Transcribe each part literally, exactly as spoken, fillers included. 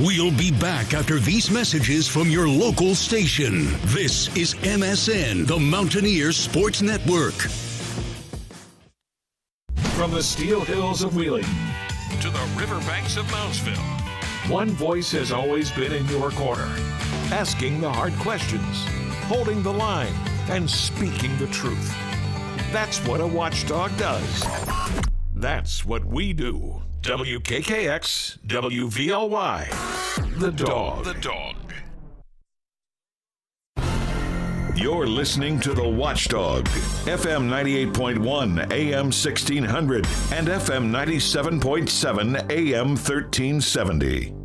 We'll be back after these messages from your local station. This is M S N, the Mountaineers Sports Network. From the Steel Hills of Wheeling to the riverbanks of Moundsville, one voice has always been in your corner, asking the hard questions, holding the line, and speaking the truth. That's what a watchdog does. That's what we do. W K K X, W V L Y, The Dog. The Dog. You're listening to The Watchdog, F M ninety-eight point one, A M sixteen hundred, and F M ninety-seven point seven, A M thirteen seventy.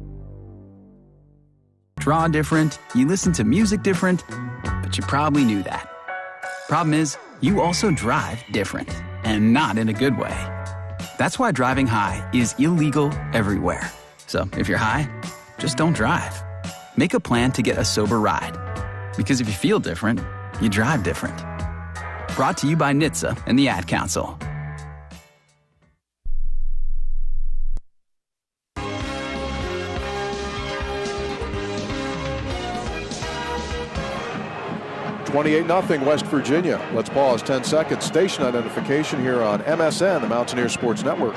Draw different, you listen to music different, but you probably knew that. Problem is, you also drive different, and not in a good way. That's why driving high is illegal everywhere. So if you're high, just don't drive. Make a plan to get a sober ride. Because if you feel different, you drive different. Brought to you by N H T S A and the Ad Council. twenty-eight nothing West Virginia. Let's pause ten seconds. Station identification here on M S N, the Mountaineer Sports Network.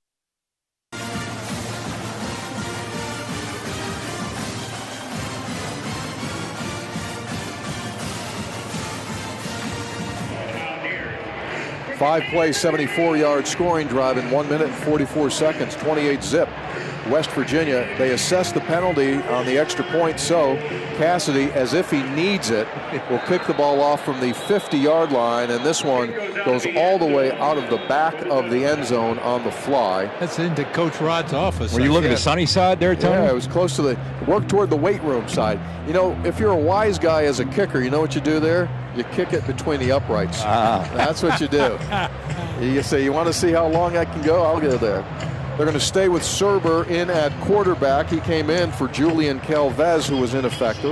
Five-play, seventy-four-yard scoring drive in one minute and forty-four seconds, twenty-eight zip. West Virginia, they assess the penalty on the extra point, so Cassidy, as if he needs it, will kick the ball off from the fifty-yard line, and this one goes all the way out of the back of the end zone on the fly. That's into Coach Rod's office. Were you looking at the sunny side there, Tony? Yeah, it was close to the, work toward the weight room side. You know, if you're a wise guy as a kicker, you know what you do there? You kick it between the uprights. Ah. That's what you do. You say, you want to see how long I can go? I'll go there. They're going to stay with Serber in at quarterback. He came in for Julian Calvez, who was ineffective.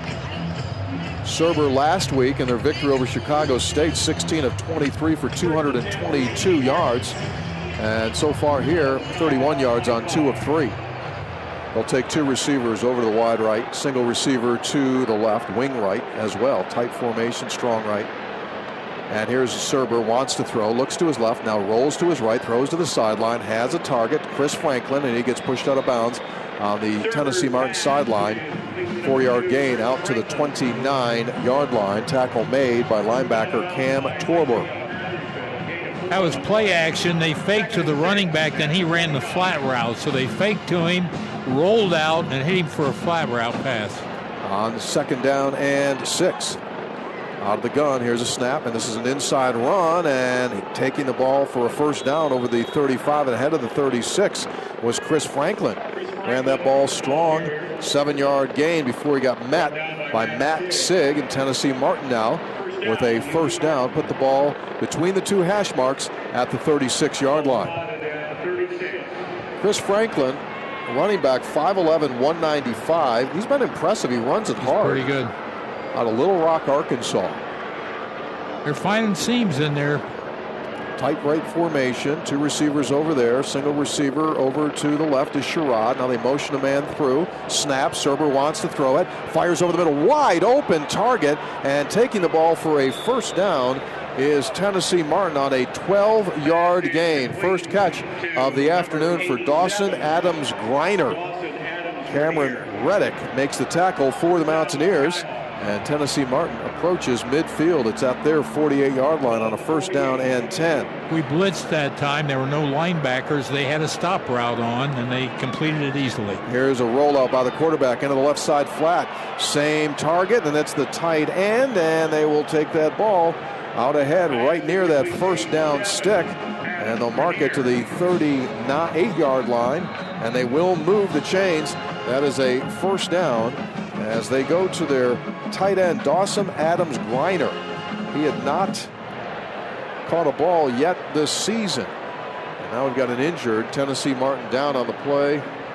Serber last week in their victory over Chicago State, sixteen of twenty-three for two hundred twenty-two yards. And so far here, thirty-one yards on two of three. They'll take two receivers over to the wide right, single receiver to the left, wing right as well. Tight formation, strong right. And here's Serber, wants to throw, looks to his left, now rolls to his right, throws to the sideline, has a target, Chris Franklin, and he gets pushed out of bounds on the Tennessee Martin sideline. Four-yard gain out to the twenty-nine-yard line. Tackle made by linebacker Cam Torber. That was play action. They faked to the running back, then he ran the flat route. So they faked to him, rolled out, and hit him for a flat route pass. On second down and six. Out of the gun, here's a snap, and this is an inside run, and taking the ball for a first down over the thirty-five and ahead of the thirty-six was Chris Franklin. Ran that ball strong, seven-yard gain before he got met by Matt Sigg, and Tennessee Martin now with a first down, put the ball between the two hash marks at the thirty-six-yard line. Chris Franklin, running back, five eleven, one ninety-five. He's been impressive. He runs it He's hard. pretty good. Out of Little Rock, Arkansas. They're finding seams in there. Tight right formation. Two receivers over there. Single receiver over to the left is Sherrod. Now they motion a man through. Snap. Serber wants to throw it. Fires over the middle. Wide open target. And taking the ball for a first down is Tennessee Martin on a twelve-yard gain. First catch of the afternoon for Dawson Adams Griner. Cameron Reddick makes the tackle for the Mountaineers. And Tennessee Martin approaches midfield. It's at their forty-eight-yard line on a first down and ten. We blitzed that time. There were no linebackers. They had a stop route on, and they completed it easily. Here's a rollout by the quarterback into the left side flat. Same target, and that's the tight end, and they will take that ball out ahead right near that first down stick. And they'll mark it to the thirty-eight-yard line, and they will move the chains. That is a first down as they go to their tight end, Dawson Adams Griner. He had not caught a ball yet this season. And now we've got an injured Tennessee Martin down on the play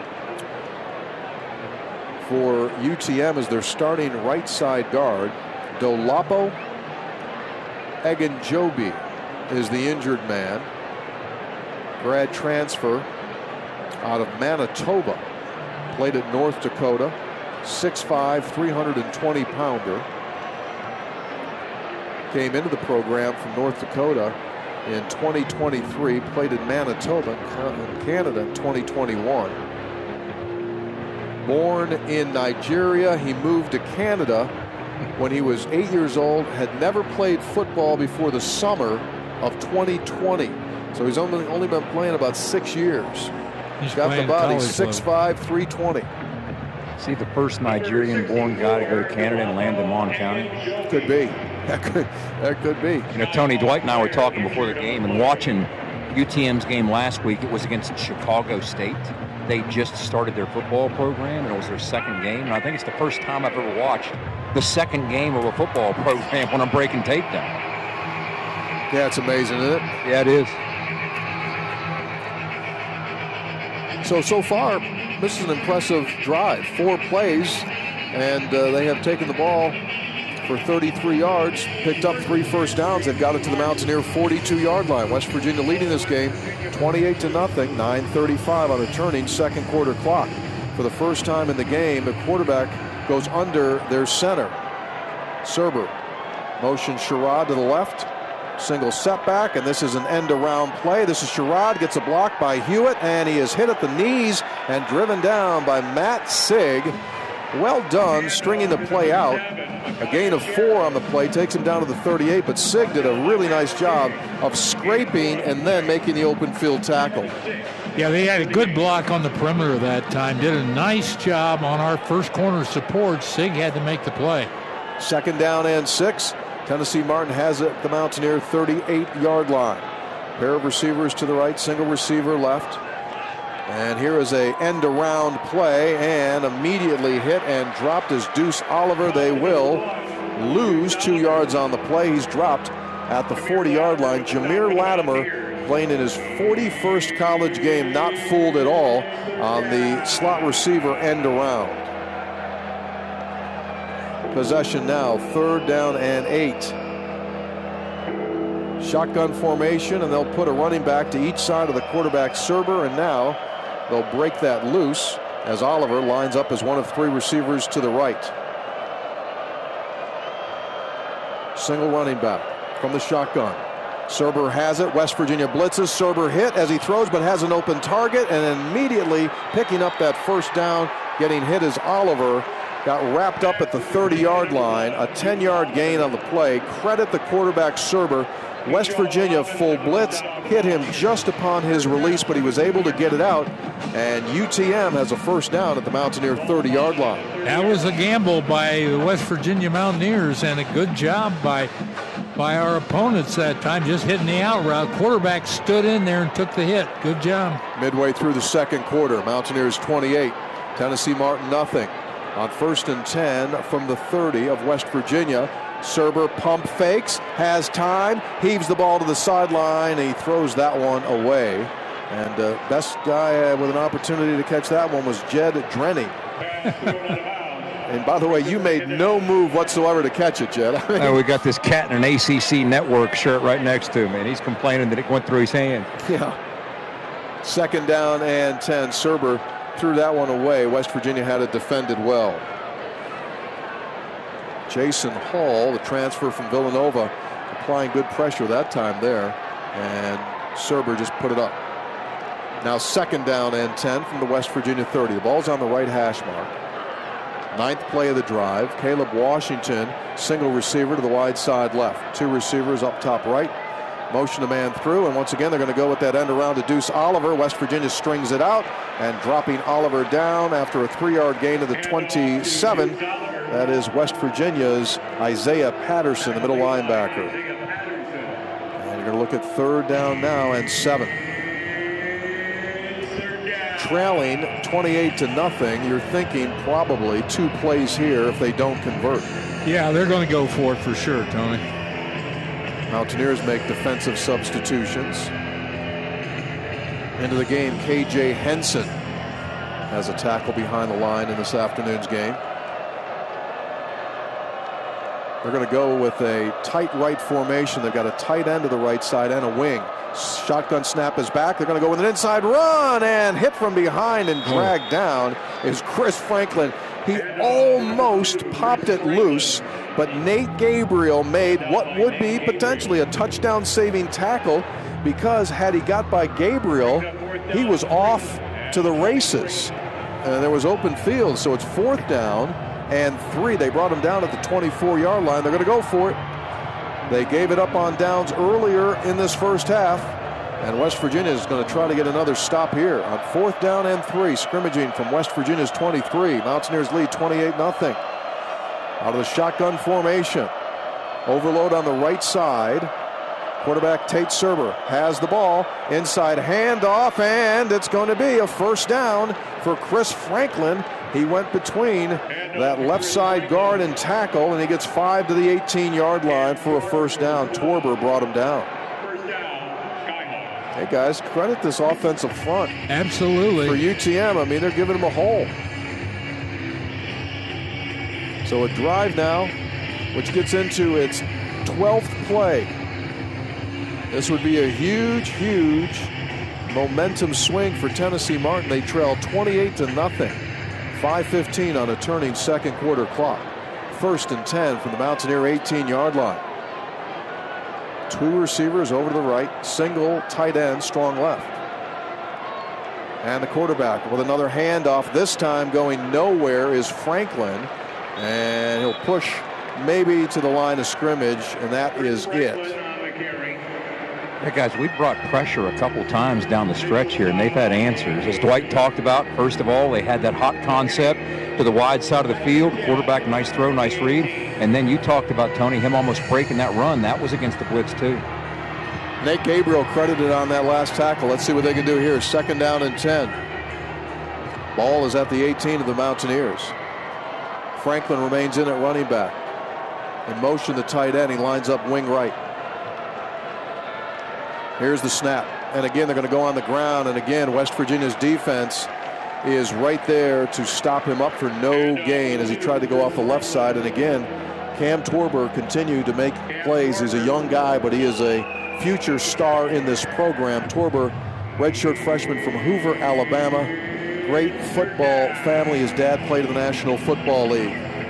for U T M as their starting right side guard. Dolapo Eganjobi is the injured man. Grad transfer out of Manitoba. Played at North Dakota. six five, three hundred twenty pounder. Came into the program from North Dakota in twenty twenty-three. Played in Manitoba in Canada in twenty twenty-one. Born in Nigeria, he moved to Canada when he was eight years old. Had never played football before the summer of twenty twenty. So he's only, only been playing about six years. He's got the body, six five, three twenty. See the first Nigerian-born guy to go to Canada and land in Mon County? Could be. That could, that could be. You know, Tony, Dwight and I were talking before the game and watching U T M's game last week. It was against Chicago State. They just started their football program, and it was their second game. And I think it's the first time I've ever watched the second game of a football program when I'm breaking tape down. Yeah, it's amazing, isn't it? Yeah, it is. So, so far, this is an impressive drive. Four plays, and uh, they have taken the ball for thirty-three yards, picked up three first downs, and got it to the Mountaineer forty-two-yard line. West Virginia leading this game twenty-eight to nothing, nine thirty-five on a turning second quarter clock. For the first time in the game, the quarterback goes under their center. Serber motion Sherrod to the left. Single setback, and this is an end-around play. This is Sherrod, gets a block by Hewitt, and he is hit at the knees and driven down by Matt Sig. Well done, stringing the play out. A gain of four on the play takes him down to the thirty-eight, but Sig did a really nice job of scraping and then making the open field tackle. Yeah, they had a good block on the perimeter that time. Did a nice job on our first corner support. Sig had to make the play. Second down and six. Tennessee Martin has it at the Mountaineer thirty-eight-yard line. Pair of receivers to the right, single receiver left. And here is a end-around play, and immediately hit and dropped is Deuce Oliver. They will lose two yards on the play. He's dropped at the forty-yard line. Jameer Latimer playing in his forty-first college game, not fooled at all on the slot receiver end-around. Possession now, third down and eight. Shotgun formation, and they'll put a running back to each side of the quarterback, Serber, and now they'll break that loose as Oliver lines up as one of three receivers to the right. Single running back from the shotgun. Serber has it. West Virginia blitzes. Serber hit as he throws, but has an open target, and immediately picking up that first down, getting hit as Oliver got wrapped up at the thirty-yard line. A ten-yard gain on the play. Credit the quarterback, Serber. West Virginia full blitz, hit him just upon his release, but he was able to get it out, and U T M has a first down at the Mountaineer thirty-yard line. That was a gamble by the West Virginia Mountaineers, and a good job by by our opponents that time, just hitting the out route. Quarterback stood in there and took the hit. Good job. Midway through the second quarter, Mountaineers twenty-eight, Tennessee Martin nothing. On first and ten from the thirty of West Virginia. Serber pump fakes, has time, heaves the ball to the sideline, and he throws that one away. And uh, best guy uh, with an opportunity to catch that one was Jed Drenny. And by the way, you made no move whatsoever to catch it, Jed. I mean, oh, we got this cat in an A C C network shirt right next to him, and he's complaining that it went through his hand. Yeah. Second down and ten. Serber threw that one away. West Virginia had it defended well. Jason Hall, the transfer from Villanova, applying good pressure that time there, and Serber just put it up. Now second down and ten from the West Virginia thirty. The ball's on the right hash mark. Ninth play of the drive. Caleb Washington, single receiver to the wide side left. Two receivers up top right. Motion a man through, and once again they're going to go with that end around to Deuce Oliver. West Virginia strings it out, and dropping Oliver down after a three-yard gain to the twenty-seven. That is West Virginia's Isaiah Patterson, the middle linebacker. And you're going to look at third down now and seven. Trailing twenty-eight to nothing, you're thinking probably two plays here if they don't convert. Yeah, they're going to go for it for sure, Tony. Mountaineers make defensive substitutions. Into the game, K J Henson has a tackle behind the line in this afternoon's game. They're going to go with a tight right formation. They've got a tight end to the right side and a wing. Shotgun snap is back. They're going to go with an inside run, and hit from behind and dragged down is Chris Franklin. He almost popped it loose, but Nate Gabriel made what would be potentially a touchdown-saving tackle, because had he got by Gabriel, he was off to the races. And there was open field, so it's fourth down and three. They brought him down at the twenty-four-yard line. They're going to go for it. They gave it up on downs earlier in this first half, and West Virginia is going to try to get another stop here on fourth down and three, scrimmaging from West Virginia's twenty-three. Mountaineers lead twenty-eight nothing. Out of the shotgun formation. Overload on the right side. Quarterback Tate Serber has the ball. Inside handoff, and it's going to be a first down for Chris Franklin. He went between that left side guard and tackle, and he gets five to the eighteen-yard line for a first down. Torber brought him down. Hey, guys, credit this offensive front. Absolutely. For U T M, I mean, they're giving him a hole. So a drive now, which gets into its twelfth play. This would be a huge, huge momentum swing for Tennessee Martin. They trail twenty-eight to nothing. five fifteen on a turning second quarter clock. First and ten from the Mountaineer eighteen-yard line. Two receivers over to the right, single tight end, strong left. And the quarterback with another handoff, this time going nowhere, is Franklin. And he'll push maybe to the line of scrimmage, and that is it. Hey guys, we brought pressure a couple times down the stretch here, and they've had answers. As Dwight talked about, first of all, they had that hot concept to the wide side of the field. Quarterback, nice throw, nice read. And then you talked about, Tony, him almost breaking that run. That was against the blitz, too. Nate Gabriel credited on that last tackle. Let's see what they can do here. Second down and ten. Ball is at the eighteen of the Mountaineers. Franklin remains in at running back. In motion, the tight end. He lines up wing right. Here's the snap. And again, they're going to go on the ground. And again, West Virginia's defense is right there to stop him up for no gain as he tried to go off the left side. And again, Cam Torber continued to make plays. He's a young guy, but he is a future star in this program. Torber, redshirt freshman from Hoover, Alabama. Great football family. His dad played in the National Football League.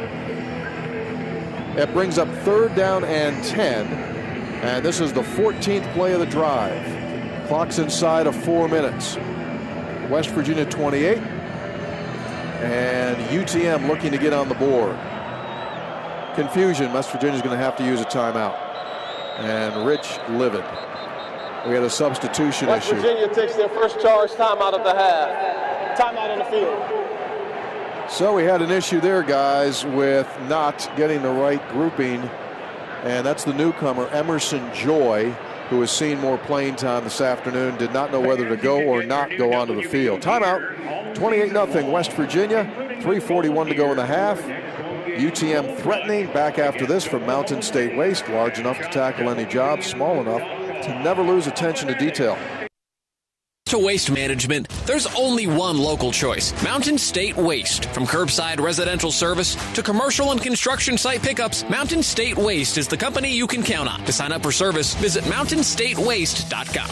That brings up third down and ten. And this is the fourteenth play of the drive. Clock's inside of four minutes. West Virginia twenty-eight. And U T M looking to get on the board. Confusion. West Virginia's going to have to use a timeout. And Rich livid. We had a substitution West issue. West Virginia takes their first charge timeout of the half. Timeout on the field. So we had an issue there, guys, with not getting the right grouping. And that's the newcomer, Emerson Joy, who has seen more playing time this afternoon, did not know whether to go or not go onto the field. Timeout, twenty-eight nothing West Virginia, three forty-one to go in the half. U T M threatening back after this from Mountain State Waste, large enough to tackle any job, small enough to never lose attention to detail. To waste management, there's only one local choice, Mountain State Waste. From curbside residential service to commercial and construction site pickups, Mountain State Waste is the company you can count on. To sign up for service, visit mountain state waste dot com.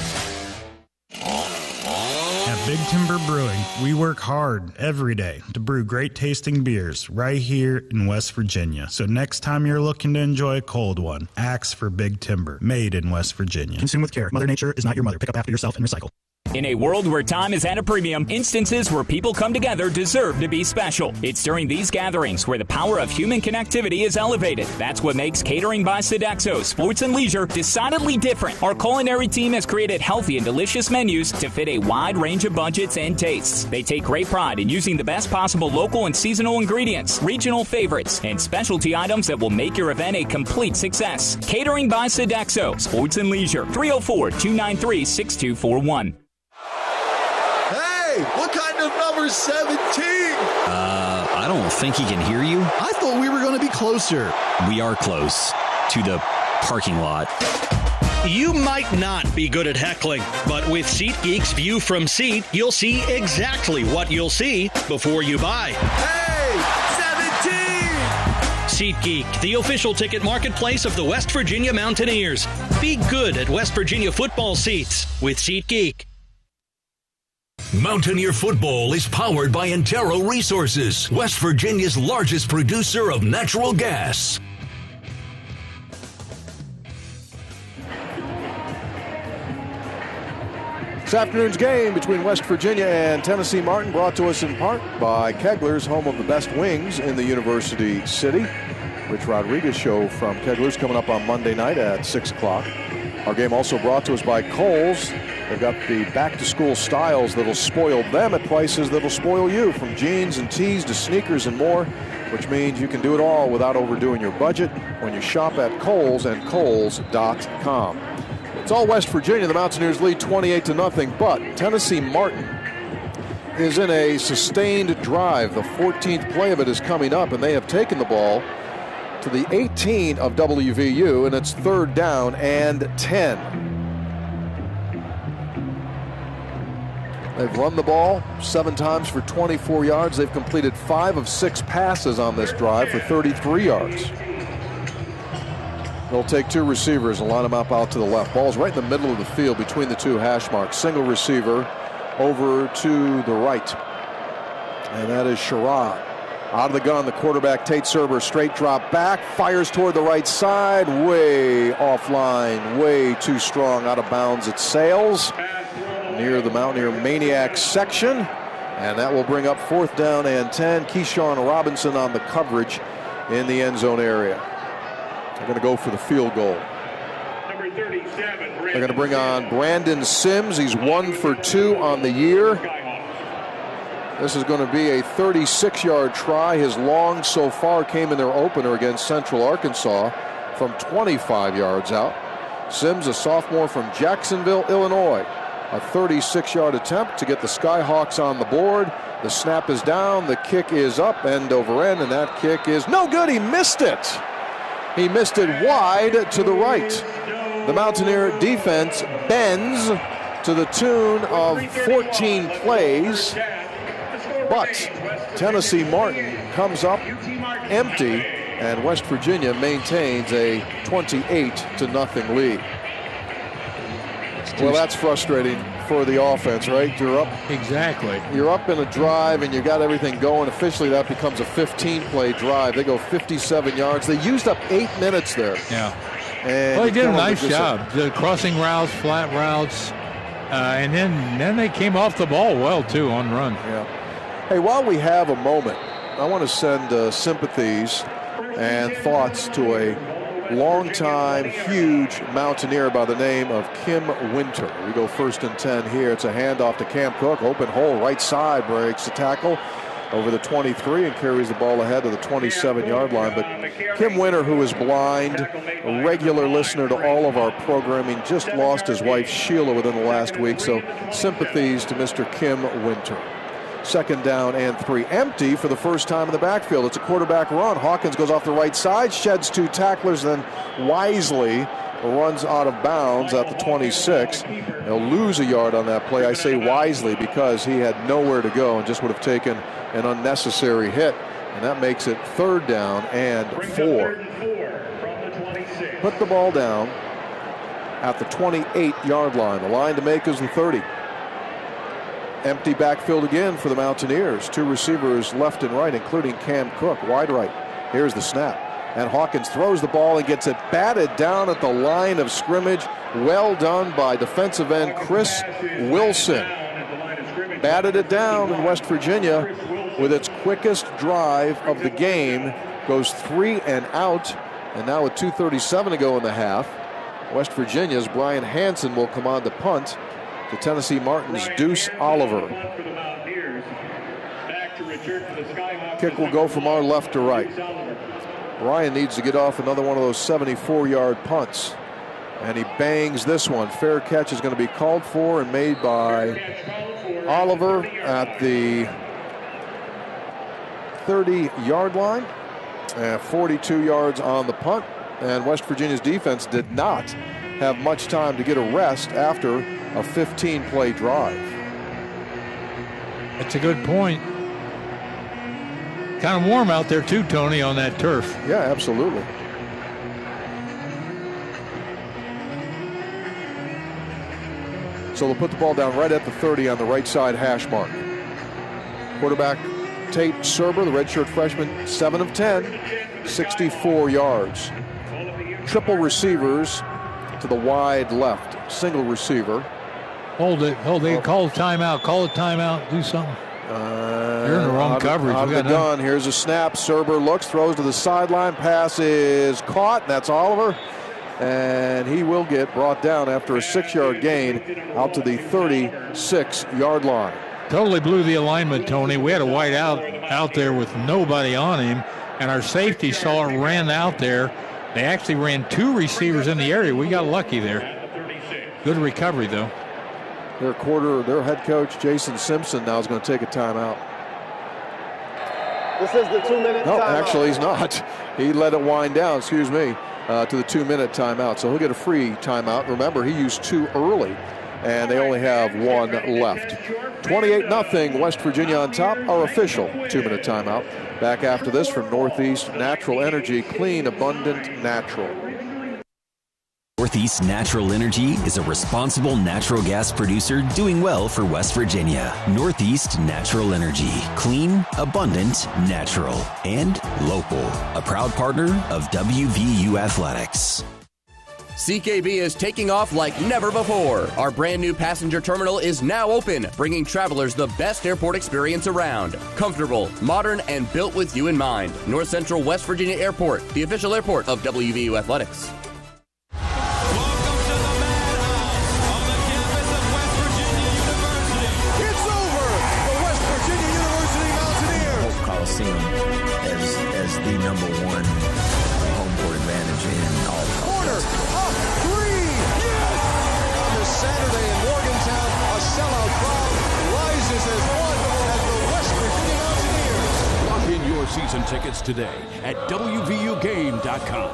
At Big Timber Brewing, we work hard every day to brew great tasting beers right here in West Virginia. So next time you're looking to enjoy a cold one, ask for Big Timber, made in West Virginia. Consume with care. Mother Nature is not your mother. Pick up after yourself and recycle. In a world where time is at a premium, instances where people come together deserve to be special. It's during these gatherings where the power of human connectivity is elevated. That's what makes Catering by Sodexo Sports and Leisure decidedly different. Our culinary team has created healthy and delicious menus to fit a wide range of budgets and tastes. They take great pride in using the best possible local and seasonal ingredients, regional favorites, and specialty items that will make your event a complete success. Catering by Sodexo Sports and Leisure, three oh four, two nine three, six two four one. Hey, what kind of number seventeen? Uh, I don't think he can hear you. I thought we were going to be closer. We are close to the parking lot. You might not be good at heckling, but with SeatGeek's View from Seat, you'll see exactly what you'll see before you buy. Hey, seventeen! SeatGeek, the official ticket marketplace of the West Virginia Mountaineers. Be good at West Virginia football seats with SeatGeek. Mountaineer football is powered by Antero Resources, West Virginia's largest producer of natural gas. This afternoon's game between West Virginia and Tennessee Martin, brought to us in part by Kegler's, home of the best wings in the University City. Rich Rodriguez show from Kegler's coming up on Monday night at six o'clock. Our game also brought to us by Kohl's. They've got the back-to-school styles that'll spoil them at prices that'll spoil you, from jeans and tees to sneakers and more, which means you can do it all without overdoing your budget when you shop at Kohl's and Kohl's dot com. It's all West Virginia. The Mountaineers lead twenty-eight to nothing, but Tennessee Martin is in a sustained drive. The fourteenth play of it is coming up, and they have taken the ball to the eighteen of W V U, and it's third down and ten. They've run the ball seven times for twenty-four yards. They've completed five of six passes on this drive for thirty-three yards. They'll take two receivers and line them up out to the left. Ball's right in the middle of the field between the two hash marks. Single receiver over to the right. And that is Sherrod. Out of the gun, the quarterback, Tate Serber, straight drop back, fires toward the right side, way offline, way too strong, out of bounds. It sails near the Mountaineer Maniacs section, and that will bring up fourth down and ten. Keyshawn Robinson on the coverage in the end zone area. They're going to go for the field goal. They're going to bring on Brandon Sims. He's one for two on the year. This is going to be a thirty-six yard try. His long so far came in their opener against Central Arkansas from twenty-five yards out. Sims, a sophomore from Jacksonville, Illinois. A thirty-six yard attempt to get the Skyhawks on the board. The snap is down, the kick is up, end over end, and that kick is no good. He missed it. He missed it wide to the right. The Mountaineer defense bends to the tune of fourteen plays, but Tennessee Martin comes up empty, and West Virginia maintains a twenty-eight to nothing lead. Well, that's frustrating for the offense, right? You're up. Exactly. You're up in a drive, and you got everything going. Officially, that becomes a fifteen play drive. They go fifty-seven yards. They used up eight minutes there. Yeah. And well, they did a nice job. The crossing routes, flat routes, uh, and then, then they came off the ball well, too, on run. Yeah. Hey, while we have a moment, I want to send uh, sympathies and thoughts to a longtime, huge Mountaineer by the name of Kim Winter. We go first and ten here. It's a handoff to Cam Cook. Open hole, right side, breaks the tackle over the twenty-three and carries the ball ahead to the twenty-seven yard line. But Kim Winter, who is blind, a regular listener to all of our programming, just lost his wife Sheila within the last week. So sympathies to Mister Kim Winter. Second down and three. Empty for the first time in the backfield. It's a quarterback run. Hawkins goes off the right side, sheds two tacklers, then wisely runs out of bounds at the twenty-six. They'll lose a yard on that play. I say wisely because he had nowhere to go and just would have taken an unnecessary hit. And that makes it third down and four. Put the ball down at the twenty-eight yard line. The line to make is the thirty. Empty backfield again for the Mountaineers. Two receivers left and right, including Cam Cook, wide right. Here's the snap. And Hawkins throws the ball and gets it batted down at the line of scrimmage. Well done by defensive end Chris Wilson. Batted it down, and West Virginia, with its quickest drive of the game, goes three and out. And now with two thirty-seven to go in the half, West Virginia's Brian Hansen will come on to punt to Tennessee Martin's Deuce Oliver. Kick will go from our left to right. Brian needs to get off another one of those seventy-four yard punts. And he bangs this one. Fair catch is going to be called for and made by Oliver at the thirty yard line. Uh, forty-two yards on the punt. And West Virginia's defense did not have much time to get a rest after a fifteen play drive. That's a good point. kind of warm out there too, Tony, on that turf. Yeah, absolutely. So they'll put the ball down right at the thirty on the right side hash mark. Quarterback Tate Serber, the redshirt freshman, seven of ten, sixty-four yards. Triple receivers to the wide left. Single receiver. Hold it. Hold it. Call a timeout. Call a timeout. Do something. Uh, You're in the wrong out coverage. Of, out of the gun. Here's a snap. Serber looks, throws to the sideline. Pass is caught. That's Oliver. And he will get brought down after a six-yard gain out to the thirty-six-yard line. Totally blew the alignment, Tony. We had a wide out out there with nobody on him, and our safety saw it, ran out there. They actually ran two receivers in the area. We got lucky there. Good recovery, though. Their quarter, their head coach, Jason Simpson, now is going to take a timeout. This is the two-minute no, timeout. No, actually, he's not. He let it wind down, excuse me, uh, to the two-minute timeout. So he'll get a free timeout. Remember, he used two early, and they only have one left. twenty-eight nothing, West Virginia on top. Our official two-minute timeout. Back after this from Northeast Natural Energy, clean, abundant, natural. Northeast Natural Energy is a responsible natural gas producer doing well for West Virginia. Northeast Natural Energy. Clean, abundant, natural, and local. A proud partner of W V U Athletics. C K B is taking off like never before. Our brand new passenger terminal is now open, bringing travelers the best airport experience around. Comfortable, modern, and built with you in mind. North Central West Virginia Airport, the official airport of W V U Athletics. As, as the number one home court advantage in all corner up three, yes! On this Saturday in Morgantown, a sellout crowd rises as one as the West Virginia Mountaineers. Lock in your season tickets today at W V U game dot com.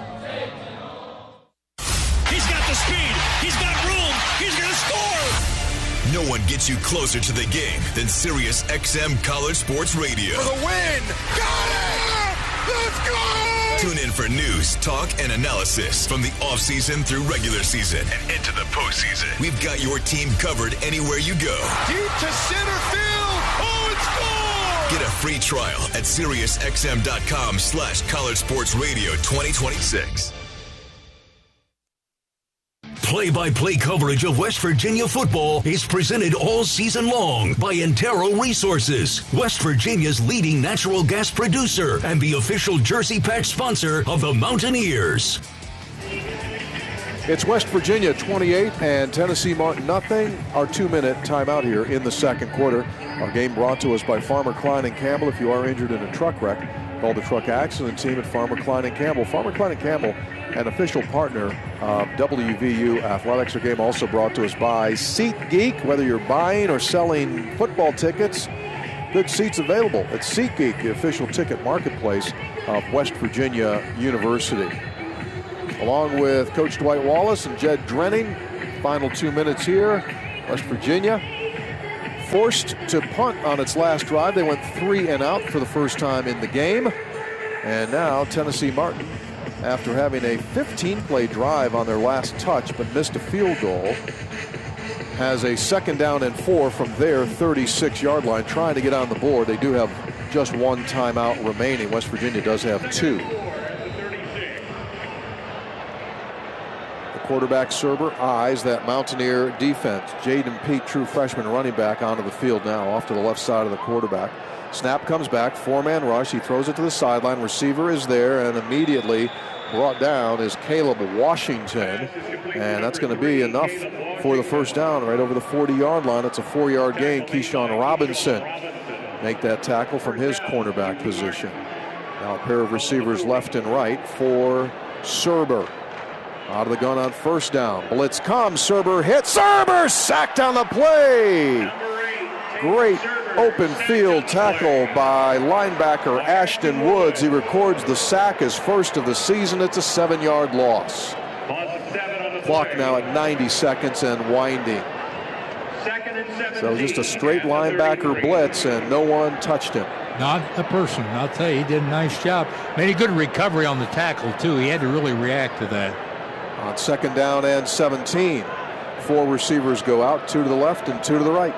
He's got the speed. He's got room. He's going to score. No one gets you closer to the game than Sirius X M College Sports Radio. For the win! Got it! Let's go! Tune in for news, talk, and analysis from the offseason through regular season and into the postseason. We've got your team covered anywhere you go. Deep to center field! Oh, it's scored! Get a free trial at SiriusXM.com slash College Sports Radio twenty twenty-six. Play-by-play coverage of West Virginia football is presented all season long by Antero Resources, West Virginia's leading natural gas producer and the official jersey patch sponsor of the Mountaineers. It's West Virginia twenty-eight and Tennessee Martin nothing. Our two-minute timeout here in the second quarter. Our game brought to us by Farmer Klein and Campbell. If you are injured in a truck wreck, call the truck accident team at Farmer Klein and Campbell. Farmer Klein and Campbell, an official partner of W V U Athletics. Our game also brought to us by SeatGeek. Whether you're buying or selling football tickets, good seats available at SeatGeek, the official ticket marketplace of West Virginia University. Along with Coach Dwight Wallace and Jed Drenning, final two minutes here. West Virginia forced to punt on its last drive. They went three and out for the first time in the game. And now Tennessee Martin, after having a fifteen-play drive on their last touch but missed a field goal, has a second down and four from their thirty-six-yard line, trying to get on the board. They do have just one timeout remaining. West Virginia does have two. The quarterback, Serber, eyes that Mountaineer defense. Jaden Pete, true freshman running back, onto the field now, off to the left side of the quarterback. Snap comes back, four-man rush. He throws it to the sideline. Receiver is there, and immediately brought down is Caleb Washington. And that's going to be enough for the first down right over the forty-yard line. It's a four-yard gain. Keyshawn Robinson make that tackle from his cornerback position. Now a pair of receivers left and right for Serber. Out of the gun on first down. Blitz comes. Serber hits. Serber sacked on the play. Great open field tackle by linebacker Ashton Woods. He records the sack as first of the season. It's a seven-yard loss. Clock now at ninety seconds and winding. So just a straight linebacker blitz, and no one touched him. Not a person. I'll tell you, he did a nice job. Made a good recovery on the tackle, too. He had to really react to that. On second down and seventeen, four receivers go out, two to the left and two to the right.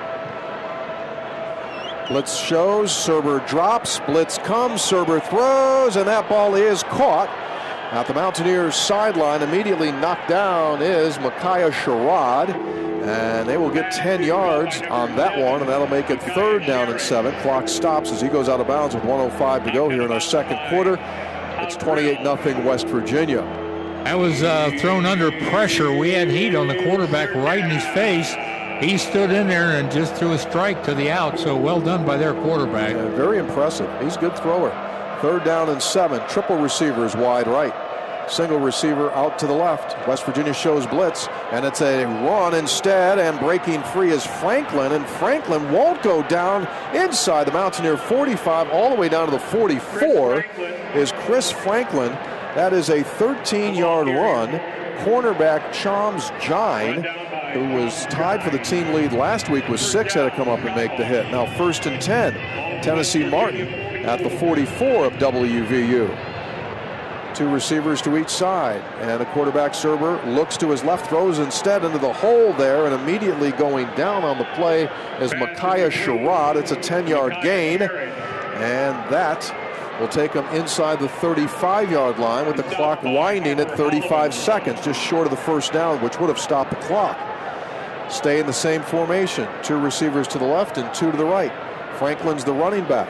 Blitz shows, Serber drops, blitz comes, Serber throws, and that ball is caught at the Mountaineers sideline. Immediately knocked down is Micaiah Sherrod, and they will get ten yards on that one, and that'll make it third down and seven. Clock stops as he goes out of bounds with one oh five to go here in our second quarter. It's twenty-eight nothing West Virginia. That was uh, thrown under pressure. We had heat on the quarterback right in his face. He stood in there and just threw a strike to the out, so well done by their quarterback. Yeah, very impressive. He's a good thrower. Third down and seven. Triple receivers wide right. Single receiver out to the left. West Virginia shows blitz, and it's a run instead, and breaking free is Franklin, and Franklin won't go down inside the Mountaineer forty-five, all the way down to the forty-four is Chris Franklin. That is a thirteen-yard run. Cornerback Chams Jine, who was tied for the team lead last week with six, had to come up and make the hit. Now first and ten, Tennessee Martin at the forty-four of W V U. Two receivers to each side, and the quarterback Serber looks to his left, throws instead into the hole there, and immediately going down on the play is Micaiah Sherrod. It's a ten-yard gain, and that will take him inside the thirty-five-yard line with the clock winding at thirty-five seconds, just short of the first down, which would have stopped the clock. Stay in the same formation. Two receivers to the left and two to the right. Franklin's the running back.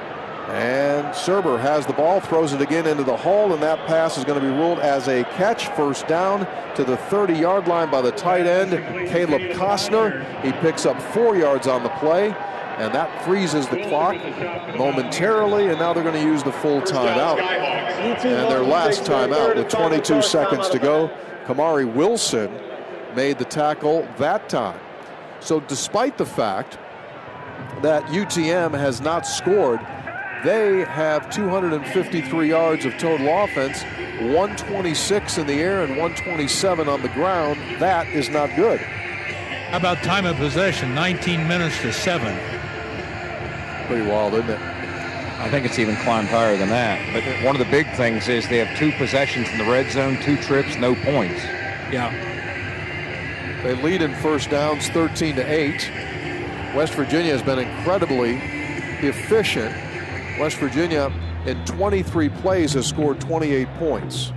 And Serber has the ball, throws it again into the hole, and that pass is going to be ruled as a catch. First down to the thirty-yard line by the tight end, Caleb Costner. He picks up four yards on the play, and that freezes the clock momentarily, and now they're going to use the full timeout. And their last timeout with twenty-two seconds to go. Kamari Wilson made the tackle that time. So despite the fact that U T M has not scored, they have two hundred fifty-three yards of total offense, one twenty-six in the air and one twenty-seven on the ground. That is not good. How about time of possession? nineteen minutes to seven. Pretty wild, isn't it? I think it's even climbed higher than that. But one of the big things is they have two possessions in the red zone, two trips, no points. Yeah. They lead in first downs thirteen to eight. West Virginia has been incredibly efficient. West Virginia in twenty-three plays has scored twenty-eight points.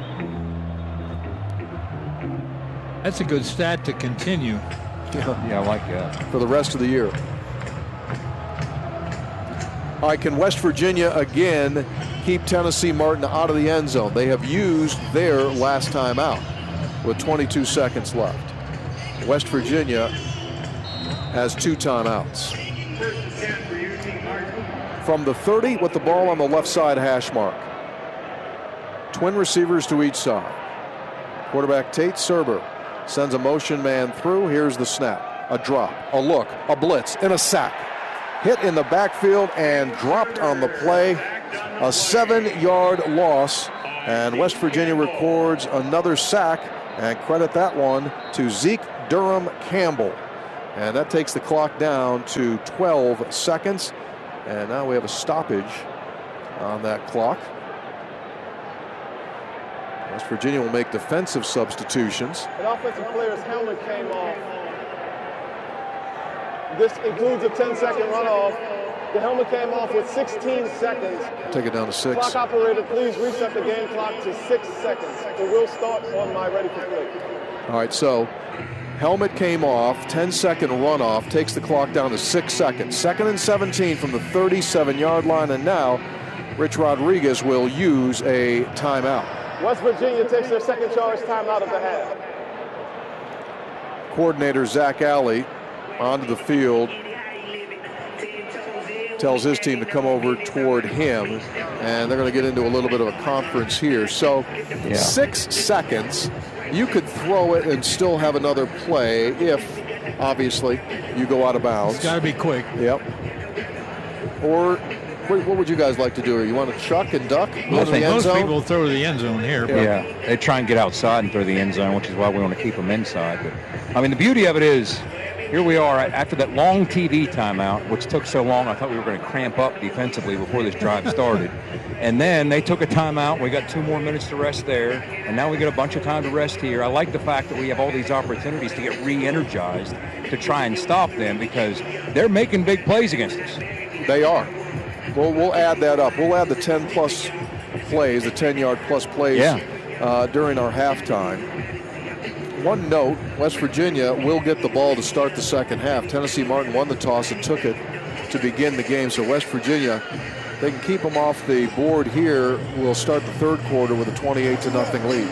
That's a good stat to continue. Yeah, yeah, I like that. For the rest of the year. All right, can West Virginia again keep Tennessee Martin out of the end zone? They have used their last time out with twenty-two seconds left. West Virginia has two timeouts. From the thirty with the ball on the left side hash mark. Twin receivers to each side. Quarterback Tate Serber sends a motion man through. Here's the snap. A drop, a look, a blitz, and a sack. Hit in the backfield and dropped on the play. A seven-yard loss, and West Virginia records another sack, and credit that one to Zeke Durham Campbell. And that takes the clock down to twelve seconds. And now we have a stoppage on that clock. West Virginia will make defensive substitutions. An offensive player's helmet came off. This includes a ten-second runoff. The helmet came off with sixteen seconds. Take it down to six. Clock operator, please reset the game clock to six seconds. So we'll start on my ready for play. All right, so helmet came off, ten-second runoff, takes the clock down to six seconds. Second and seventeen from the thirty-seven-yard line, and now Rich Rodriguez will use a timeout. West Virginia takes their second charge timeout of the half. Coordinator Zach Alley onto the field, tells his team to come over toward him, and they're going to get into a little bit of a conference here. So yeah. Six seconds, you could throw it and still have another play if, obviously, you go out of bounds. It's got to be quick. Yep. Or what, what would you guys like to do? You want to chuck and duck? I think most zone? people throw to the end zone here. Yeah. yeah, they try and get outside and throw the end zone, which is why we want to keep them inside. But I mean, the beauty of it is here we are after that long T V timeout, which took so long. I thought we were going to cramp up defensively before this drive started. And then they took a timeout. We got two more minutes to rest there. And now we get a bunch of time to rest here. I like the fact that we have all these opportunities to get re-energized to try and stop them because they're making big plays against us. They are. We'll, we'll add that up. We'll add the ten-plus plays, the ten-yard-plus plays yeah. uh, during our halftime. One note, West Virginia will get the ball to start the second half. Tennessee Martin won the toss and took it to begin the game. So West Virginia, they can keep them off the board here. We'll start the third quarter with a twenty-eight to nothing lead.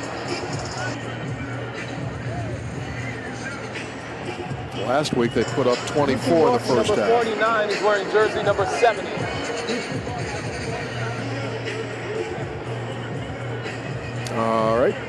Last week they put up twenty-four in the first half. Number forty-nine is wearing jersey number seventy. All right.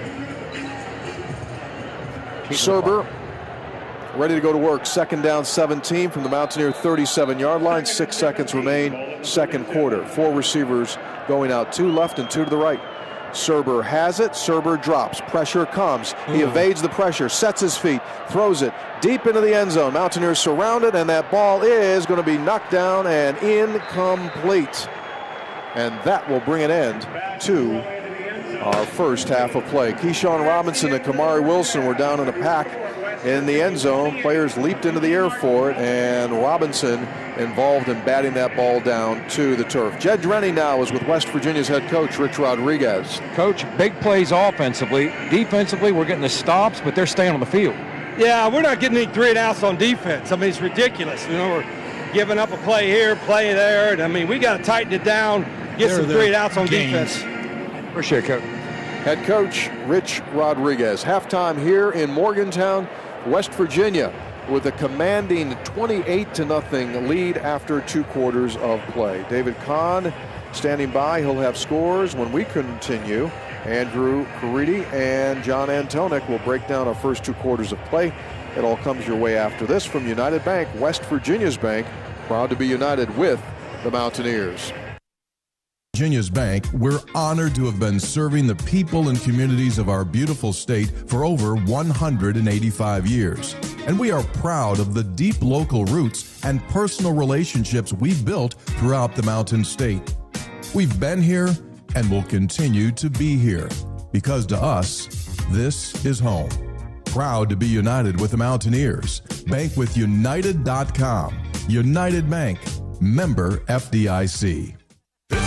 Serber ready to go to work. Second down, seventeen from the Mountaineer thirty-seven-yard line. Six seconds remain. Second quarter. Four receivers going out. Two left and two to the right. Serber has it. Serber drops. Pressure comes. He evades the pressure, sets his feet, throws it deep into the end zone. Mountaineers surrounded, and that ball is going to be knocked down and incomplete. And that will bring an end to our first half of play. Keyshawn Robinson and Kamari Wilson were down in a pack in the end zone. Players leaped into the air for it, and Robinson involved in batting that ball down to the turf. Jed Drenny now is with West Virginia's head coach, Rich Rodriguez. Coach, big plays offensively. Defensively, we're getting the stops, but they're staying on the field. Yeah, we're not getting any three and outs on defense. I mean, it's ridiculous. You know, we're giving up a play here, play there. And I mean, we got to tighten it down, get some three and outs on defense. Appreciate it, Coach. Head coach Rich Rodriguez. Halftime here in Morgantown, West Virginia, with a commanding twenty-eight to nothing lead after two quarters of play. David Kahn standing by. He'll have scores when we continue. Andrew Caridi and John Antonik will break down our first two quarters of play. It all comes your way after this from United Bank, West Virginia's bank, proud to be united with the Mountaineers. Virginia's Bank, we're honored to have been serving the people and communities of our beautiful state for over one hundred eighty-five years. And we are proud of the deep local roots and personal relationships we've built throughout the Mountain State. We've been here and will continue to be here because to us, this is home. Proud to be united with the Mountaineers. Bank with United dot com. United Bank, member F D I C.